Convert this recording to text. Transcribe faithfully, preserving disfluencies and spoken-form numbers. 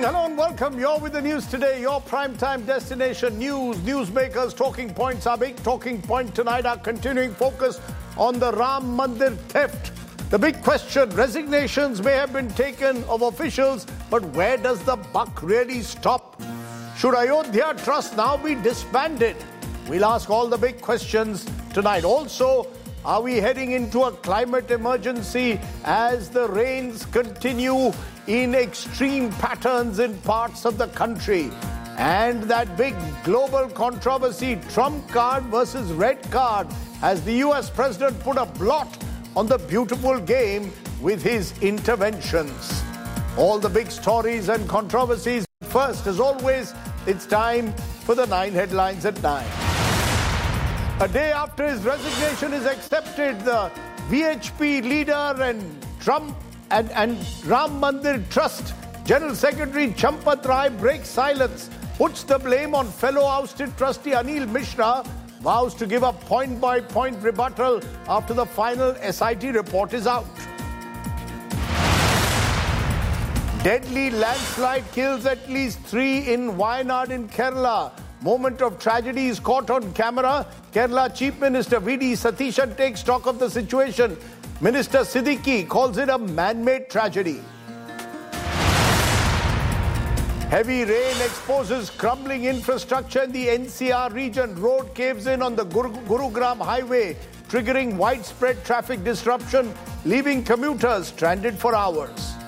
evening. Hello and welcome. You're with the news today, your primetime destination. News, newsmakers, talking points. Our big talking point tonight, our continuing focus on the Ram Mandir theft. The big question, resignations may have been taken of officials, but where does the buck really stop? Should Ayodhya Trust now be disbanded? We'll ask all the big questions tonight. Also, are we heading into a climate emergency as the rains continue in extreme patterns in parts of the country? And that big global controversy, Trump card versus red card, as the U S president put a blot on the beautiful game with his interventions. All the big stories and controversies. First, as always, it's time for the nine headlines at nine. A day after his resignation is accepted, the V H P leader and Trump and, and Ram Mandir Trust General Secretary Champath Rai breaks silence, puts the blame on fellow ousted trustee Anil Mishra, vows to give a point-by-point rebuttal after the final S I T report is out. Deadly landslide kills at least three in Wayanad in Kerala. Moment of tragedy is caught on camera. Kerala Chief Minister V D Satheesan takes stock of the situation. Minister Siddiqui calls it a man-made tragedy. Heavy rain exposes crumbling infrastructure in the N C R region. Road caves in on the Guru- Gurugram highway, triggering widespread traffic disruption, leaving commuters stranded for hours.